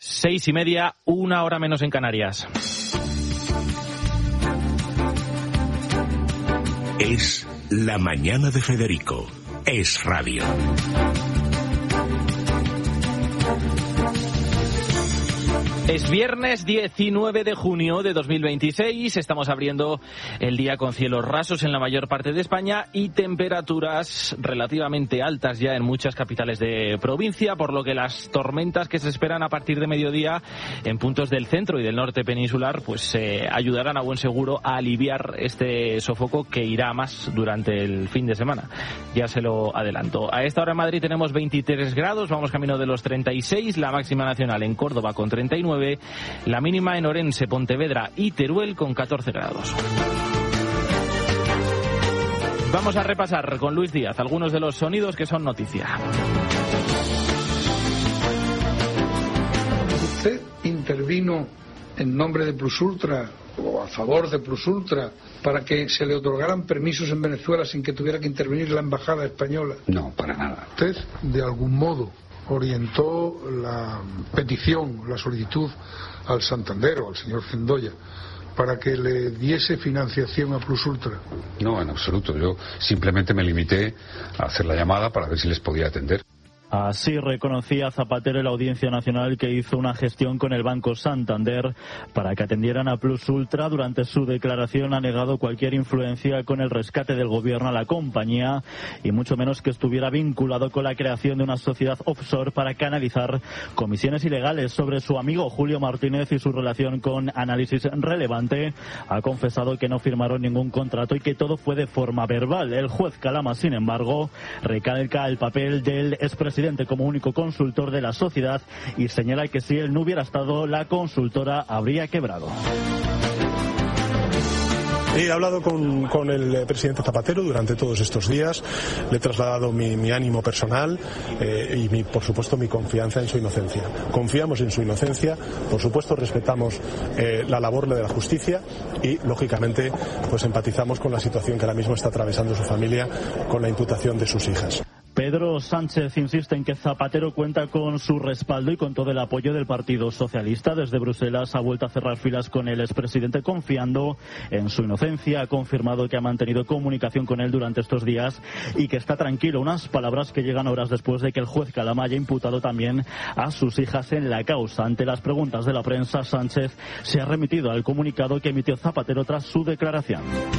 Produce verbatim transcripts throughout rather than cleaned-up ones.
Seis y media, una hora menos en Canarias. Es la mañana de Federico. Es radio. Es viernes diecinueve de junio de dos mil veintiséis, estamos abriendo el día con cielos rasos en la mayor parte de España y temperaturas relativamente altas ya en muchas capitales de provincia, por lo que las tormentas que se esperan a partir de mediodía en puntos del centro y del norte peninsular pues eh, ayudarán a buen seguro a aliviar este sofoco que irá más durante el fin de semana. Ya se lo adelanto. A esta hora en Madrid tenemos veintitrés grados, vamos camino de los treinta y seis, la máxima nacional en Córdoba con treinta y nueve, la mínima en Orense, Pontevedra y Teruel con catorce grados. Vamos a repasar con Luis Díaz algunos de los sonidos que son noticia. ¿Usted intervino en nombre de Plus Ultra o a favor de Plus Ultra para que se le otorgaran permisos en Venezuela sin que tuviera que intervenir la embajada española? No, para nada. ¿Usted de algún modo orientó la petición, la solicitud al Santander o al señor Zendoya para que le diese financiación a Plus Ultra? No, en absoluto. Yo simplemente me limité a hacer la llamada para ver si les podía atender. Así reconocía Zapatero en la Audiencia Nacional que hizo una gestión con el Banco Santander para que atendieran a Plus Ultra. Durante su declaración ha negado cualquier influencia con el rescate del gobierno a la compañía y mucho menos que estuviera vinculado con la creación de una sociedad offshore para canalizar comisiones ilegales. Sobre su amigo Julio Martínez y su relación con Análisis Relevante, ha confesado que no firmaron ningún contrato y que todo fue de forma verbal. El juez Calama, sin embargo, recalca el papel del expresidente como único consultor de la sociedad y señala que si él no hubiera estado, la consultora habría quebrado. He hablado con, con el presidente Zapatero durante todos estos días, le he trasladado mi, mi ánimo personal eh, y mi, por supuesto mi confianza en su inocencia. Confiamos en su inocencia, por supuesto respetamos eh, la labor de la justicia y lógicamente pues empatizamos con la situación que ahora mismo está atravesando su familia con la imputación de sus hijas. Pedro Sánchez insiste en que Zapatero cuenta con su respaldo y con todo el apoyo del Partido Socialista. Desde Bruselas ha vuelto a cerrar filas con el expresidente confiando en su inocencia. Ha confirmado que ha mantenido comunicación con él durante estos días y que está tranquilo. Unas palabras que llegan horas después de que el juez Calama haya imputado también a sus hijas en la causa. Ante las preguntas de la prensa, Sánchez se ha remitido al comunicado que emitió Zapatero tras su declaración.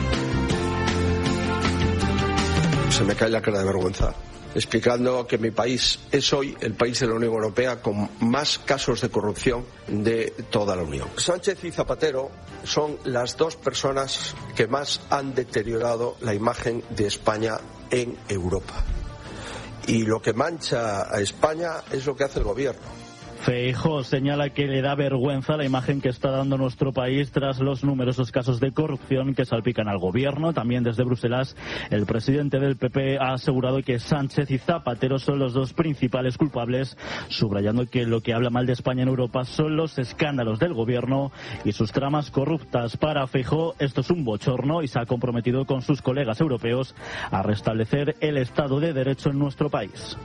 Se me cae la cara de vergüenza, explicando que mi país es hoy el país de la Unión Europea con más casos de corrupción de toda la Unión. Sánchez y Zapatero son las dos personas que más han deteriorado la imagen de España en Europa. Y lo que mancha a España es lo que hace el gobierno. Feijóo señala que le da vergüenza la imagen que está dando nuestro país tras los numerosos casos de corrupción que salpican al gobierno. También desde Bruselas, el presidente del P P ha asegurado que Sánchez y Zapatero son los dos principales culpables, subrayando que lo que habla mal de España en Europa son los escándalos del gobierno y sus tramas corruptas. Para Feijóo esto es un bochorno y se ha comprometido con sus colegas europeos a restablecer el Estado de Derecho en nuestro país.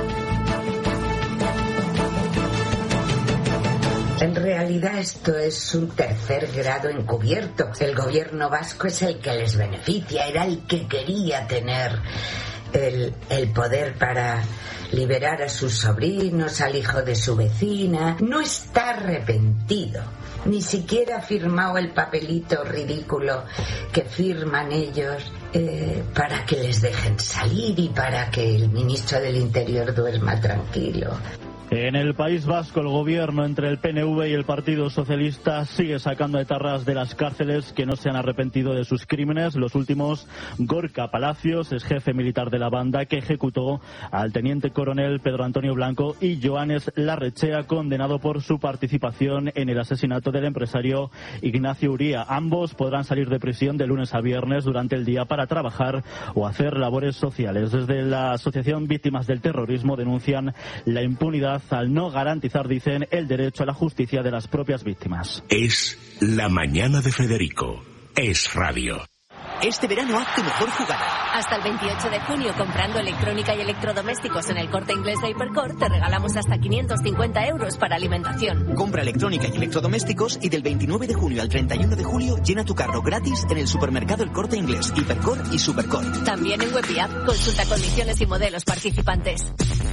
En realidad esto es un tercer grado encubierto. El gobierno vasco es el que les beneficia, era el que quería tener el, el poder para liberar a sus sobrinos, al hijo de su vecina. No está arrepentido, ni siquiera ha firmado el papelito ridículo que firman ellos eh, para que les dejen salir y para que el ministro del Interior duerma tranquilo. En el País Vasco, el gobierno entre el P N V y el Partido Socialista sigue sacando etarras de las cárceles que no se han arrepentido de sus crímenes. Los últimos, Gorka Palacios, es jefe militar de la banda que ejecutó al teniente coronel Pedro Antonio Blanco, y Joanes Larrechea, condenado por su participación en el asesinato del empresario Ignacio Uría. Ambos podrán salir de prisión de lunes a viernes durante el día para trabajar o hacer labores sociales. Desde la Asociación Víctimas del Terrorismo denuncian la impunidad al no garantizar, dicen, el derecho a la justicia de las propias víctimas. Es la mañana de Federico. Es radio. Este verano haz tu mejor jugada. Hasta el veintiocho de junio, comprando electrónica y electrodomésticos en el Corte Inglés de Hipercor, te regalamos hasta quinientos cincuenta euros para alimentación. Compra electrónica y electrodomésticos y del veintinueve de junio al treinta y uno de julio llena tu carro gratis en el supermercado El Corte Inglés, Hipercor y Supercor. También en web y app. Consulta condiciones y modelos participantes.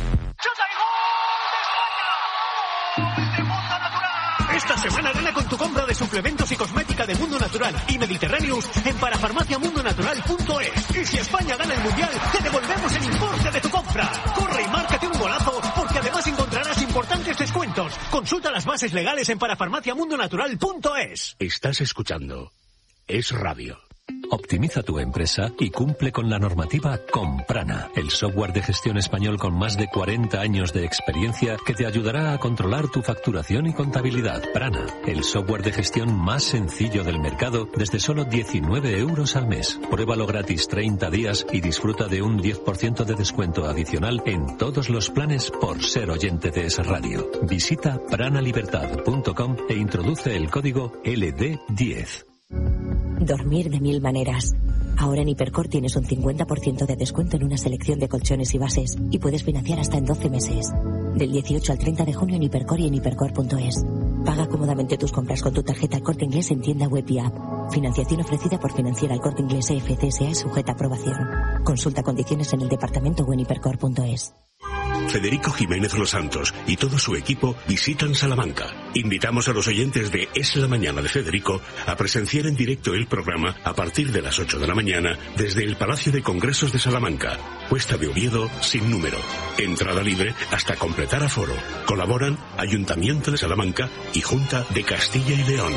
Esta semana gana con tu compra de suplementos y cosmética de Mundo Natural y Mediterráneos en parafarmaciamundonatural punto es. Y si España gana el Mundial, te devolvemos el importe de tu compra. Corre y márcate un golazo, porque además encontrarás importantes descuentos. Consulta las bases legales en parafarmaciamundonatural punto es. Estás escuchando Es Radio. Optimiza tu empresa y cumple con la normativa con Prana, el software de gestión español con más de cuarenta años de experiencia que te ayudará a controlar tu facturación y contabilidad. Prana, el software de gestión más sencillo del mercado desde solo diecinueve euros al mes. Pruébalo gratis treinta días y disfruta de un diez por ciento de descuento adicional en todos los planes por ser oyente de Es Radio. Visita pranalibertad punto com e introduce el código L D diez. Dormir de mil maneras. Ahora en Hipercor tienes un cincuenta por ciento de descuento en una selección de colchones y bases y puedes financiar hasta en doce meses. Del dieciocho al treinta de junio en Hipercor y en hipercor punto es. Paga cómodamente tus compras con tu tarjeta El Corte Inglés en tienda web y app. Financiación ofrecida por Financiera El Corte Inglés F C S A sujeta a aprobación. Consulta condiciones en el departamento o en hipercor punto es. Federico Jiménez Los Santos y todo su equipo visitan Salamanca. Invitamos a los oyentes de Es la Mañana de Federico a presenciar en directo el programa a partir de las ocho de la mañana desde el Palacio de Congresos de Salamanca. Cuesta de Oviedo sin número. Entrada libre hasta completar aforo. Colaboran Ayuntamiento de Salamanca y Junta de Castilla y León.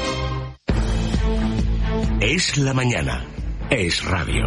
Es la Mañana. Es Radio.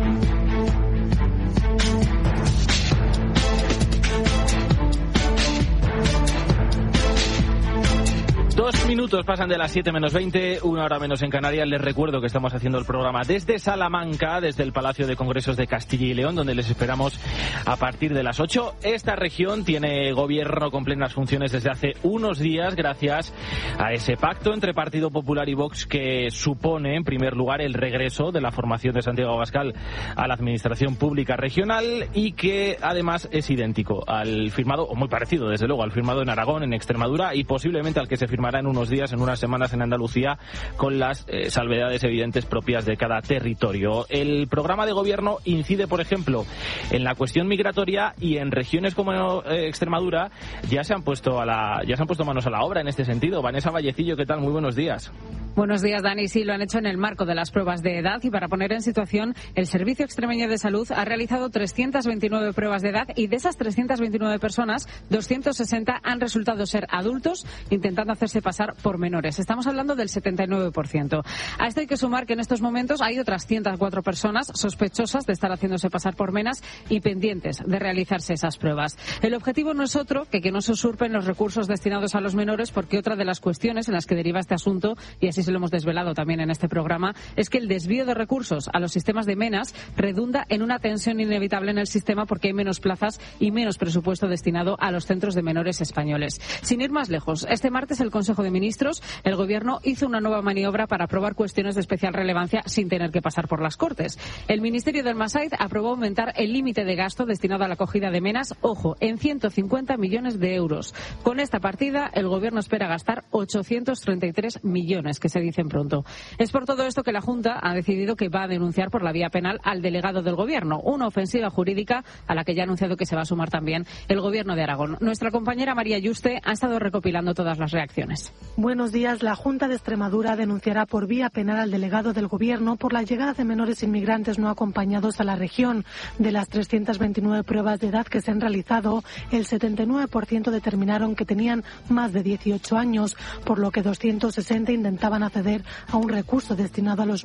Dos minutos pasan de las siete menos veinte, una hora menos en Canarias. Les recuerdo que estamos haciendo el programa desde Salamanca, desde el Palacio de Congresos de Castilla y León, donde les esperamos a partir de las ocho. Esta región tiene gobierno con plenas funciones desde hace unos días, gracias a ese pacto entre Partido Popular y Vox que supone, en primer lugar, el regreso de la formación de Santiago Abascal a la Administración Pública Regional y que, además, es idéntico al firmado, o muy parecido, desde luego, al firmado en Aragón, en Extremadura y posiblemente al que se firmará en unos días, en unas semanas en Andalucía, con las eh, salvedades evidentes propias de cada territorio. El programa de gobierno incide, por ejemplo, en la cuestión migratoria y en regiones como eh, Extremadura ya se han puesto a la ya se han puesto manos a la obra en este sentido. Vanessa Vallecillo, ¿qué tal? Muy buenos días. Buenos días, Dani. Sí, lo han hecho en el marco de las pruebas de edad y para poner en situación, el Servicio Extremeño de Salud ha realizado trescientas veintinueve pruebas de edad y de esas trescientas veintinueve personas, doscientas sesenta han resultado ser adultos intentando hacerse pasar por menores. Estamos hablando del setenta y nueve por ciento. A esto hay que sumar que en estos momentos hay otras ciento cuatro personas sospechosas de estar haciéndose pasar por menas y pendientes de realizarse esas pruebas. El objetivo no es otro que que no se usurpen los recursos destinados a los menores, porque otra de las cuestiones en las que deriva este asunto, y así se lo hemos desvelado también en este programa, es que el desvío de recursos a los sistemas de menas redunda en una tensión inevitable en el sistema porque hay menos plazas y menos presupuesto destinado a los centros de menores españoles. Sin ir más lejos, este martes el Consejo de Ministros, el Gobierno hizo una nueva maniobra para aprobar cuestiones de especial relevancia sin tener que pasar por las Cortes. El Ministerio del Masaid aprobó aumentar el límite de gasto destinado a la acogida de menas, ojo, en ciento cincuenta millones de euros. Con esta partida, el Gobierno espera gastar ochocientos treinta y tres millones, que se dicen pronto. Es por todo esto que la Junta ha decidido que va a denunciar por la vía penal al delegado del Gobierno, una ofensiva jurídica a la que ya ha anunciado que se va a sumar también el Gobierno de Aragón. Nuestra compañera María Yuste ha estado recopilando todas las reacciones. Buenos días. La Junta de Extremadura denunciará por vía penal al delegado del Gobierno por la llegada de menores inmigrantes no acompañados a la región. De las trescientas veintinueve pruebas de edad que se han realizado, el setenta y nueve por ciento determinaron que tenían más de dieciocho años, por lo que doscientos sesenta intentaban acceder a un recurso destinado a los